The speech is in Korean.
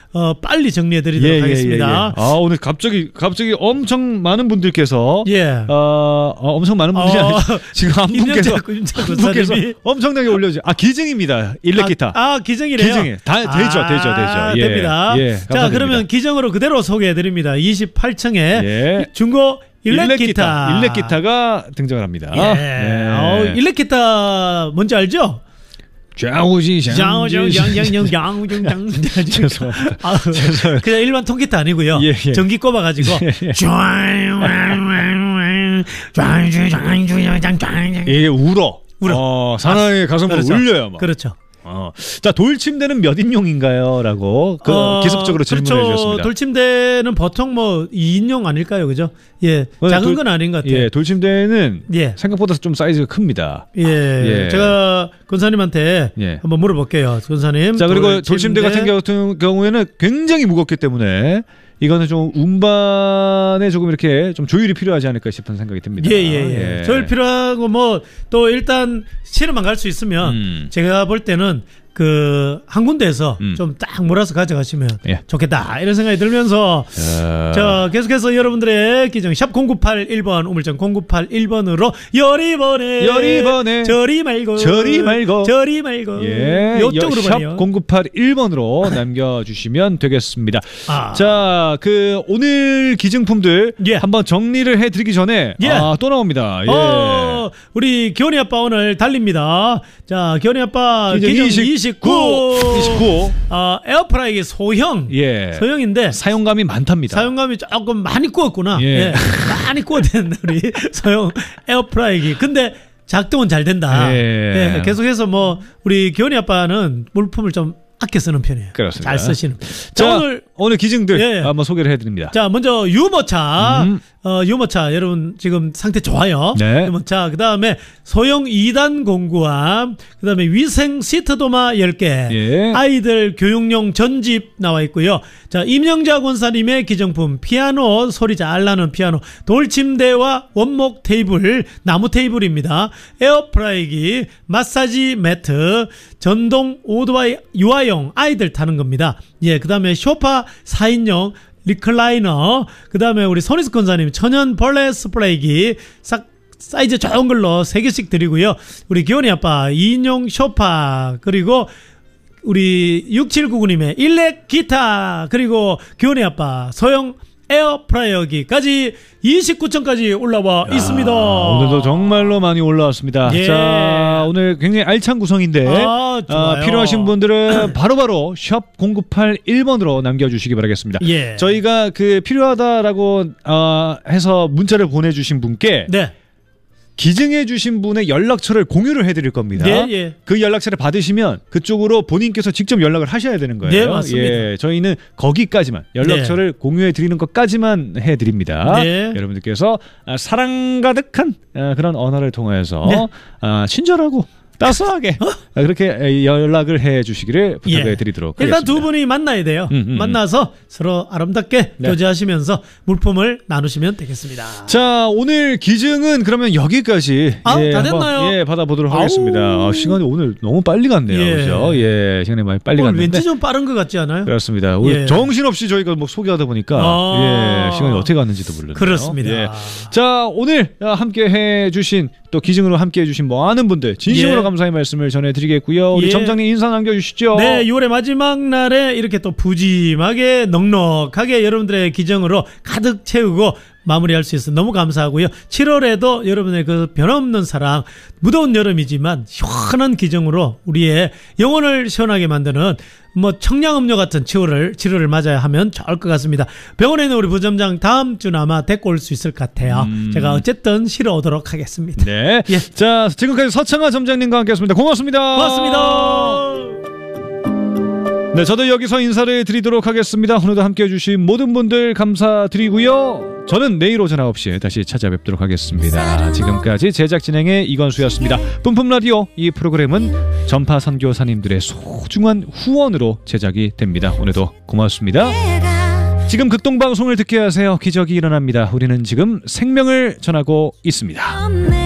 빨리 정리해드리도록 하겠습니다. 오늘 갑자기 엄청 많은 분들께서 엄청 많은 분들이 아니죠. 지금 한 분께서 엄청나게 올려주세요. 기증입니다. 일렉기타. 기증이래요? 기증이 되죠. 됩니다. 자, 그러면 기증으로 그대로 소개해드립니다. 28층에 중고 일렉기타가 등장을 합니다. 일렉기타 뭔지 알죠? 그냥 일반 통기타 아니고요. 전기 꼽아가지고 이게 울어. 사나이의 가슴을 울려요. 막. 그렇죠. 자, 돌침대는 몇 인용인가요? 라고 기습적으로 질문해 주셨습니다. 돌침대는 보통 2인용 아닐까요? 그죠? 작은 건 아닌 것 같아요. 돌침대는 생각보다 좀 사이즈가 큽니다. 제가 권사님한테 한번 물어볼게요. 권사님. 자, 그리고 돌침대 같은 경우에는 굉장히 무겁기 때문에 이거는 좀 운반에 조금 이렇게 좀 조율이 필요하지 않을까 싶은 생각이 듭니다. 조율 필요하고 또 일단 실험만 갈 수 있으면 제가 볼 때는 한 군데에서 좀 딱 몰아서 가져가시면 좋겠다 이런 생각이 들면서 자, 계속해서 여러분들의 기정 샵 0981번 우물정 0981번으로 여리번에 저리 말고 요쪽으로 샵 0981번으로 남겨주시면 되겠습니다. 자, 오늘 기증품들 한번 정리를 해드리기 전에 또 나옵니다. 우리 기원이 아빠 오늘 달립니다. 자, 기원이 아빠 기증 29. 에어프라이기 소형인데 사용감이 많답니다. 사용감이 조금 많이 구웠구나. 많이 구워된 우리 소형 에어프라이기. 근데 작동은 잘 된다. 계속해서 우리 기원이 아빠는 물품을 좀 아껴 쓰는 편이에요. 그렇습니다. 잘 쓰시는. 자, 오늘 기증들 한번 소개를 해드립니다. 자, 먼저 유모차. 유모차 여러분 지금 상태 좋아요. 유모차. 그 다음에 소형 2단 공구함. 그 다음에 위생 시트도마 10개. 아이들 교육용 전집 나와 있고요. 자, 임영자 권사님의 기증품 피아노 소리 잘 나는 피아노 돌침대와 원목 테이블 나무 테이블입니다. 에어프라이기 마사지 매트 전동 오토바이 유아용 아이들 타는 겁니다. 그 다음에 소파 4인용 리클라이너. 그 다음에 우리 손희숙 권사님 천연 벌레 스프레이기 사이즈 좋은 걸로 3개씩 드리고요. 우리 기원이 아빠 2인용 소파 그리고 우리 6799님의 일렉 기타 그리고 기원이 아빠 소형 에어프라이어기까지 29층까지 올라와 있습니다. 오늘도 정말로 많이 올라왔습니다. 자, 오늘 굉장히 알찬 구성인데 필요하신 분들은 바로바로 샵 0981번으로 남겨주시기 바라겠습니다. 저희가 필요하다라고 해서 문자를 보내주신 분께 기증해 주신 분의 연락처를 공유를 해드릴 겁니다. 그 연락처를 받으시면 그쪽으로 본인께서 직접 연락을 하셔야 되는 거예요. 맞습니다. 저희는 거기까지만 연락처를 공유해 드리는 것까지만 해드립니다. 여러분들께서 사랑 가득한 그런 언어를 통해서 친절하고 따스하게 그렇게 연락을 해주시기를 부탁드리도록 하겠습니다. 일단 두 분이 만나야 돼요. 만나서 서로 아름답게 교제하시면서 물품을 나누시면 되겠습니다. 자, 오늘 기증은 그러면 여기까지 다 됐나요? 받아보도록 하겠습니다. 시간이 오늘 너무 빨리 갔네요. 그렇죠? 시간이 많이 빨리 갔는데 왠지 좀 빠른 것 같지 않아요? 그렇습니다. 정신없이 저희가 소개하다 보니까 시간이 어떻게 갔는지도 모르네요. 그렇습니다. 자, 오늘 함께 해주신 또 기증으로 함께 해주신 많은 분들 진심으로 감사의 말씀을 전해드리겠고요. 우리 점장님 인사 남겨주시죠. 6월의 마지막 날에 이렇게 또 푸짐하게 넉넉하게 여러분들의 기증으로 가득 채우고 마무리할 수 있어서 너무 감사하고요. 7월에도 여러분의 그 변함없는 사랑, 무더운 여름이지만 시원한 기정으로 우리의 영혼을 시원하게 만드는 청량음료 같은 7월을 맞아야 하면 좋을 것 같습니다. 병원에 있는 우리 부점장 다음 주는 아마 데리고 올 수 있을 것 같아요. 제가 어쨌든 실어 오도록 하겠습니다. 자, 지금까지 서창하 점장님과 함께했습니다. 고맙습니다. 네, 저도 여기서 인사를 드리도록 하겠습니다. 오늘도 함께해 주신 모든 분들 감사드리고요. 저는 내일 오전 9시에 다시 찾아뵙도록 하겠습니다. 지금까지 제작 진행의 이건수였습니다. 뿜뿜라디오, 이 프로그램은 전파 선교사님들의 소중한 후원으로 제작이 됩니다. 오늘도 고맙습니다. 지금 극동방송을 듣게 하세요. 기적이 일어납니다. 우리는 지금 생명을 전하고 있습니다.